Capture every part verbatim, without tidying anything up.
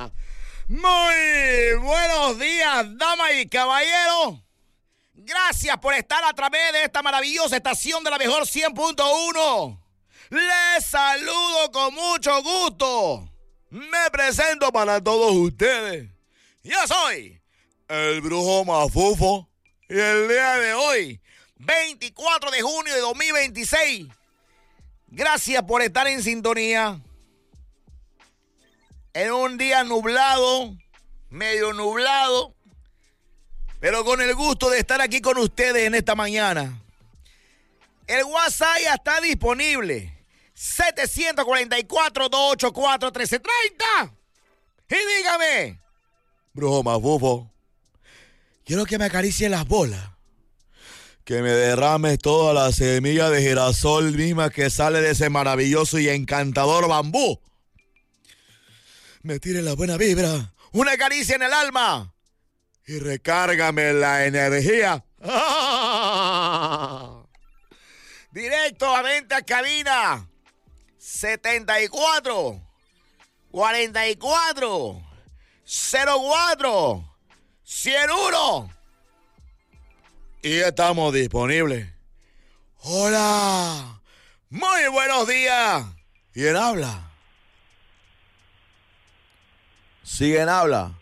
Muy buenos días, damas y caballeros. Gracias por estar a través de esta maravillosa estación de la mejor cien punto uno. Les saludo con mucho gusto. Me presento para todos ustedes. Yo soy el brujo Mafufo. Y el día de hoy, veinticuatro de junio de dos mil veintiséis, gracias por estar en sintonía. En un día nublado, medio nublado, pero con el gusto de estar aquí con ustedes en esta mañana. El WhatsApp ya está disponible. setecientos cuarenta y cuatro, doscientos ochenta y cuatro, trece treinta. Y dígame, brujo Mafufo, quiero que me acaricie las bolas. Que me derrames toda la semilla de girasol misma que sale de ese maravilloso y encantador bambú. Me tire la buena vibra, una caricia en el alma y recárgame la energía. ¡Ah! Directamente a cabina setenta y cuatro, cuarenta y cuatro, cero cuatro, ciento uno. Y estamos disponibles. Hola, muy buenos días. ¿Quién habla? ¿Siguen habla?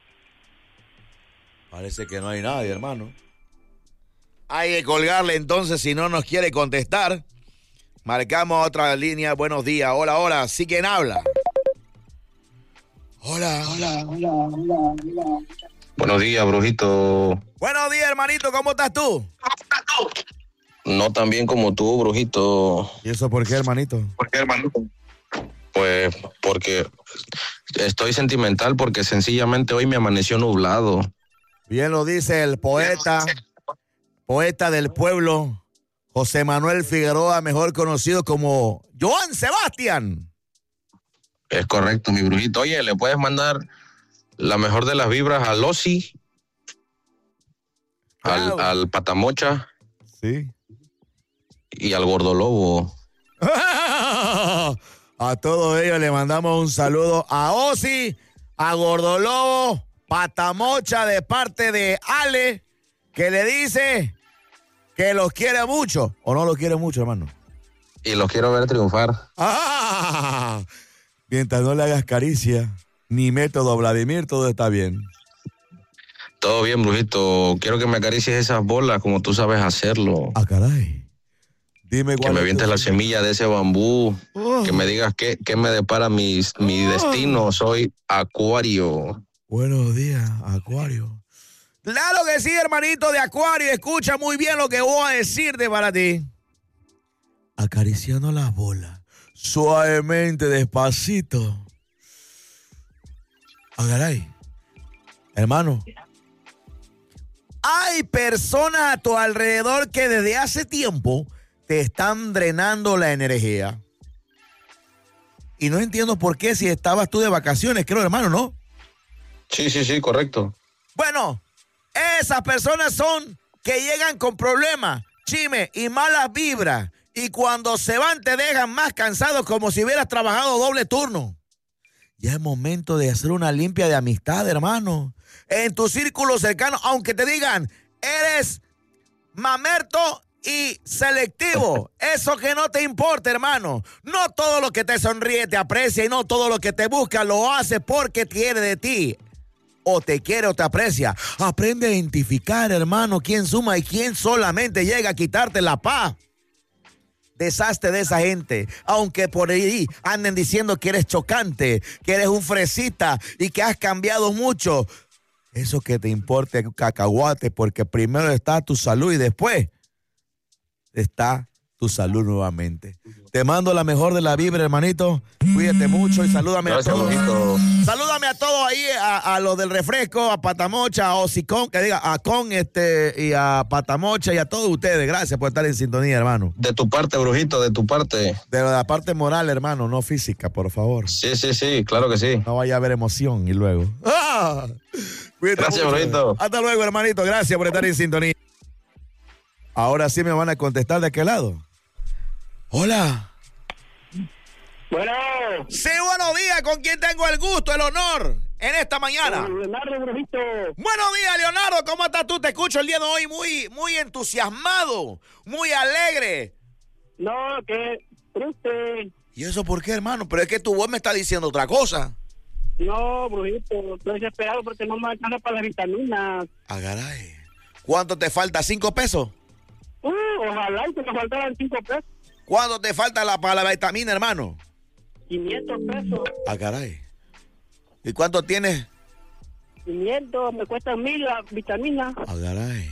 Parece que no hay nadie, hermano. Hay que colgarle entonces si no nos quiere contestar. Marcamos otra línea. Buenos días. Hola, hola. ¿Sí quién habla? Hola. Hola, hola, hola, hola. Buenos días, brujito. Buenos días, hermanito. ¿Cómo estás tú? ¿Cómo estás tú? No tan bien como tú, brujito. ¿Y eso por qué, hermanito? ¿Por qué, hermanito? Pues porque estoy sentimental porque sencillamente hoy me amaneció nublado. Bien lo dice el poeta, poeta del pueblo, José Manuel Figueroa, mejor conocido como Joan Sebastián. Es correcto, mi brujito. Oye, ¿le puedes mandar la mejor de las vibras al Osi? Claro. Al, al Patamocha. Sí. Y al Gordolobo. A todos ellos le mandamos un saludo a Osi, a Gordolobo, Patamocha de parte de Ale, que le dice que los quiere mucho. ¿O no los quiere mucho, hermano? Y los quiero ver triunfar. Ah, mientras no le hagas caricia, ni método Vladimir, todo está bien. Todo bien, brujito. Quiero que me acaricies esas bolas como tú sabes hacerlo. Ah, caray. Dime que me vientes la semilla de ese bambú, oh. Que me digas qué, qué me depara mis, oh. mi destino. Soy Acuario. Buenos días, Acuario. Claro que sí, hermanito de Acuario. Escucha muy bien lo que voy a decirte para ti. Acariciando las bolas, suavemente, despacito. Agaray, hermano. Hay personas a tu alrededor que desde hace tiempo te están drenando la energía. Y no entiendo por qué si estabas tú de vacaciones, creo, hermano, ¿no? Sí, sí, sí, correcto. Bueno, esas personas son que llegan con problemas, chisme y malas vibras. Y cuando se van te dejan más cansados como si hubieras trabajado doble turno. Ya es momento de hacer una limpia de amistad, hermano. En tu círculo cercano, aunque te digan, eres mamerto y selectivo, eso que no te importa, hermano. No todo lo que te sonríe te aprecia y no todo lo que te busca lo hace porque quiere de ti. O te quiere o te aprecia. Aprende a identificar, hermano, quién suma y quién solamente llega a quitarte la paz. Deshazte de esa gente, aunque por ahí anden diciendo que eres chocante, que eres un fresita y que has cambiado mucho. Eso que te importa es cacahuate, porque primero está tu salud y después está tu salud nuevamente. Te mando la mejor de la vibra, hermanito. Cuídate mucho y salúdame Gracias, a todos. Bonito. Salúdame a todos ahí, a, a los del refresco, a Patamocha, a Osicón, que diga, a Con este, y a Patamocha y a todos ustedes. Gracias por estar en sintonía, hermano. De tu parte, brujito, de tu parte. De la parte moral, hermano, no física, por favor. Sí, sí, sí, claro que sí. No vaya a haber emoción y luego. ¡Ah! Gracias, mucho. Brujito. Hasta luego, hermanito. Gracias por estar en sintonía. Ahora sí me van a contestar de qué lado. Hola. Bueno. Sí, buenos días. ¿Con quién tengo el gusto, el honor, en esta mañana? Leonardo, brujito. Buenos días, Leonardo. ¿Cómo estás tú? Te escucho el día de hoy muy, muy entusiasmado, muy alegre. No, que triste. ¿Y eso por qué, hermano? Pero es que tu voz me está diciendo otra cosa. No, brujito, estoy desesperado porque no me alcanza para las vitaminas. Ah, caray. ¿Cuánto te falta? ¿Cinco pesos? Uh, ojalá y que me faltaran cinco pesos. ¿Cuánto te falta la, para la vitamina, hermano? quinientos pesos. Ah, caray. ¿Y cuánto tienes? quinientos, me cuestan mil las vitaminas. Ah, caray.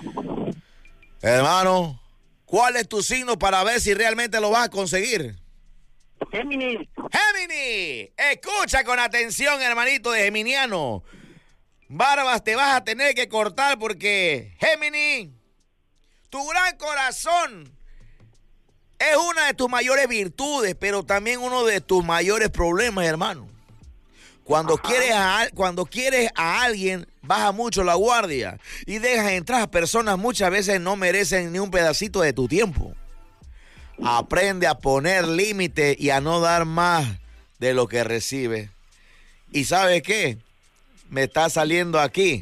Hermano, ¿cuál es tu signo para ver si realmente lo vas a conseguir? Géminis. ¡Géminis! Escucha con atención, hermanito de Geminiano. Barbas te vas a tener que cortar porque, Géminis, tu gran corazón es una de tus mayores virtudes, pero también uno de tus mayores problemas, hermano. Cuando quieres, a, cuando quieres a alguien, baja mucho la guardia y dejas entrar a personas muchas veces no merecen ni un pedacito de tu tiempo. Aprende a poner límite y a no dar más de lo que recibe. ¿Y sabes qué? Me está saliendo aquí.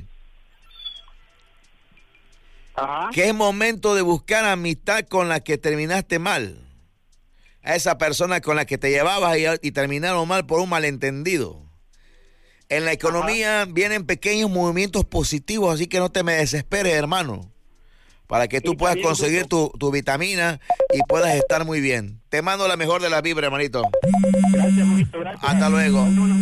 Ajá. Que es momento de buscar amistad con la que terminaste mal. A esa persona con la que te llevabas y, y terminaron mal por un malentendido. En la economía Ajá. vienen pequeños movimientos positivos, así que no te me desesperes, hermano. Para que tú sí, puedas bien, conseguir tu, tu vitamina y puedas estar muy bien. Te mando la mejor de las vibras, hermanito. Gracias, brujito, gracias. Hasta luego.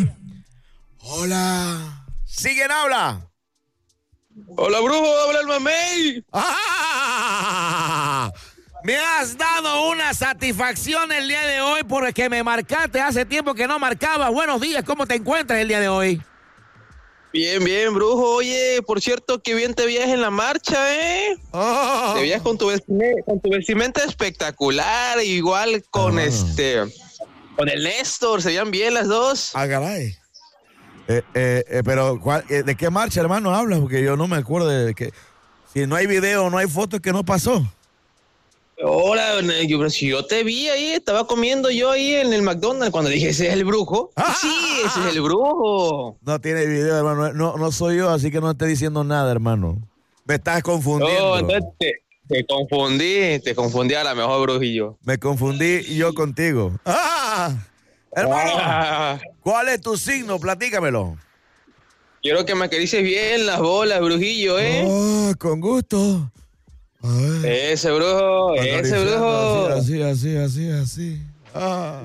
Hola. ¿Siguen habla? Hola, brujo, habla el mamey. ¡Ah! Me has dado una satisfacción el día de hoy porque me marcaste hace tiempo que no marcabas. Buenos días, ¿cómo te encuentras el día de hoy? Bien, bien, brujo. Oye, por cierto, qué bien te veías en la marcha, ¿eh? Oh. Te veías con tu vestimenta, con tu vestimenta espectacular, igual con oh. este, con el Néstor, se veían bien las dos. Ah, caray. Eh, eh, eh, pero, ¿cuál, eh, ¿de qué marcha, hermano, hablas? Porque yo no me acuerdo de que... Si no hay video, no hay fotos, ¿qué no pasó? Hola, yo, si yo te vi ahí, estaba comiendo yo ahí en el McDonald's cuando dije, ¿ese es el brujo? Ah, sí, ese es el brujo. No tiene video, hermano, no, no soy yo, así que no estoy diciendo nada, hermano. Me estás confundiendo. No, entonces te, te confundí, te confundí a la mejor brujillo. Me confundí yo contigo. ¡Ah! Hermano, ah. ¿Cuál es tu signo? Platícamelo. Quiero que me acaricies bien las bolas, brujillo, ¿eh? Oh, con gusto. Ay. Ese brujo, ese brujo. Así, así, así, así. Ah.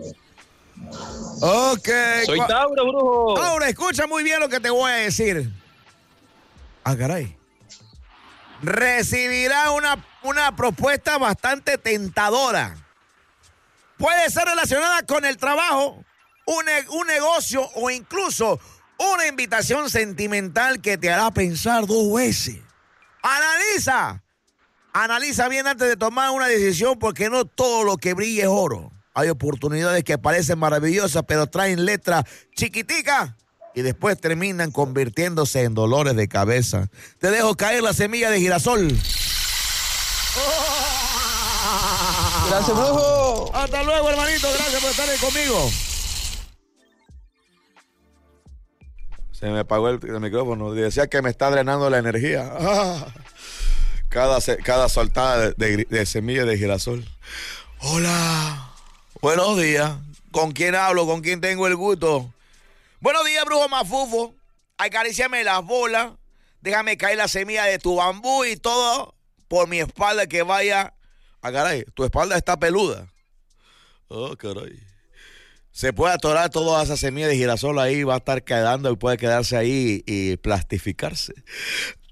Ok. Soy Tauro, brujo. Tauro, escucha muy bien lo que te voy a decir. Ah, caray. Recibirá una, una propuesta bastante tentadora. Puede ser relacionada con el trabajo, un, un negocio o incluso una invitación sentimental que te hará pensar dos veces. Analiza. Analiza bien antes de tomar una decisión porque no todo lo que brilla es oro. Hay oportunidades que parecen maravillosas pero traen letras chiquiticas y después terminan convirtiéndose en dolores de cabeza. Te dejo caer la semilla de girasol. Gracias, brujo. Hasta luego, hermanito. Gracias por estar ahí conmigo. Se me apagó el, el micrófono. Decía que me está drenando la energía. Ah. Cada, cada soltada de, de, de semilla de girasol. Hola. Buenos días. ¿Con quién hablo? ¿Con quién tengo el gusto? Buenos días, brujo mafufo. Acaríciame las bolas. Déjame caer la semilla de tu bambú y todo por mi espalda que vaya. Ah, caray, tu espalda está peluda. Oh, caray. Se puede atorar toda esa semilla de girasol ahí, va a estar quedando y puede quedarse ahí y plastificarse.